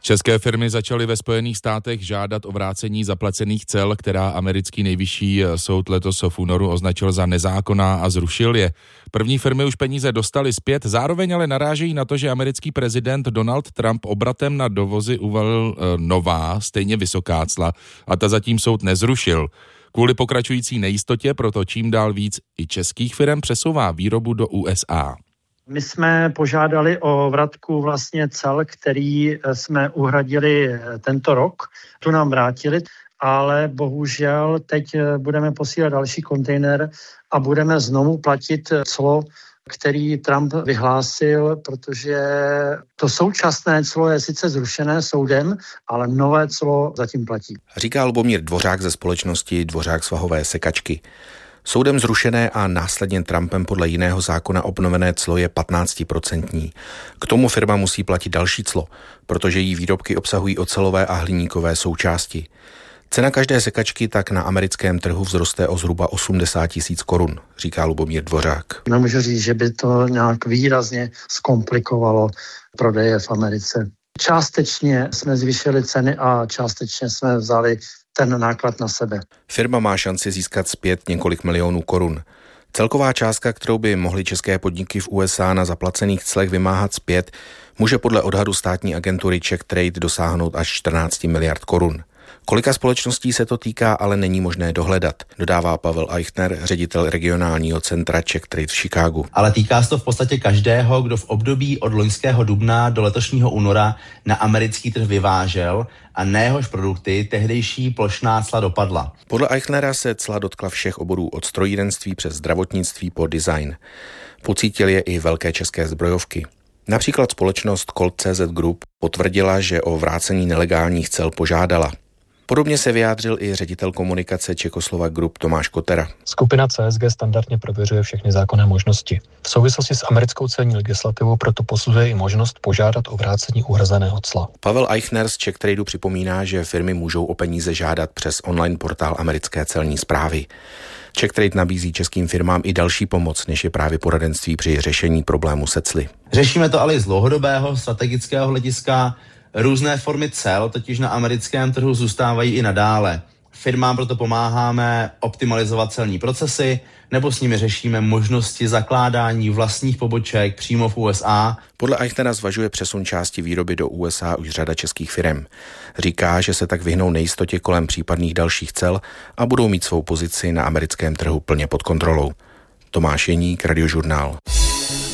České firmy začaly ve Spojených státech žádat o vrácení zaplacených cel, která americký nejvyšší soud letos v únoru označil za nezákonná a zrušil je. První firmy už peníze dostaly zpět, zároveň ale narážejí na to, že americký prezident Donald Trump obratem na dovozy uvalil nová, stejně vysoká cla a ta zatím soud nezrušil. Kvůli pokračující nejistotě proto čím dál víc i českých firm přesouvá výrobu do USA. My jsme požádali o vratku vlastně cel, který jsme uhradili tento rok. Tu nám vrátili, ale bohužel teď budeme posílat další kontejner a budeme znovu platit clo, který Trump vyhlásil, protože to současné clo je sice zrušené soudem, ale nové clo zatím platí. Říká Lubomír Dvořák ze společnosti Dvořák svahové sekačky. Soudem zrušené a následně Trumpem podle jiného zákona obnovené clo je 15%. K tomu firma musí platit další clo, protože její výrobky obsahují ocelové a hliníkové součásti. Cena každé sekačky tak na americkém trhu vzroste o zhruba 80 000 korun, říká Lubomír Dvořák. Nemůžu říct, že by to nějak výrazně zkomplikovalo prodeje v Americe. Částečně jsme zvýšili ceny a částečně jsme vzali ten náklad na sebe. Firma má šanci získat zpět několik milionů korun. Celková částka, kterou by mohly české podniky v USA na zaplacených clech vymáhat zpět, může podle odhadu státní agentury Czech Trade dosáhnout až 14 miliard korun. Kolika společností se to týká, ale není možné dohledat, dodává Pavel Eichner, ředitel regionálního centra Czech Trade v Chicagu. Ale týká se to v podstatě každého, kdo v období od loňského dubna do letošního února na americký trh vyvážel a na jehož produkty tehdejší plošná cla dopadla. Podle Eichnera se cla dotkla všech oborů od strojírenství přes zdravotnictví po design. Pocítil je i velké české zbrojovky. Například společnost Colt.cz Group potvrdila, že o vrácení nelegálních cel požádala. Podobně se vyjádřil i ředitel komunikace Czechoslovak Group Tomáš Kotera. Skupina CSG standardně prověřuje všechny zákonné možnosti. V souvislosti s americkou celní legislativou proto posuzuje i možnost požádat o vrácení uhrazeného cla. Pavel Eichner z Czech Tradeu připomíná, že firmy můžou o peníze žádat přes online portál americké celní správy. Czech Trade nabízí českým firmám i další pomoc, než je právě poradenství při řešení problému se cly. Řešíme to ale i z dlouhodobého strategického hlediska. Různé formy cel totiž na americkém trhu zůstávají i nadále. Firmám proto pomáháme optimalizovat celní procesy nebo s nimi řešíme možnosti zakládání vlastních poboček přímo v USA. Podle Eichnera zvažuje přesun části výroby do USA už řada českých firem. Říká, že se tak vyhnou nejistotě kolem případných dalších cel a budou mít svou pozici na americkém trhu plně pod kontrolou. Tomáš Jeník, Radiožurnál.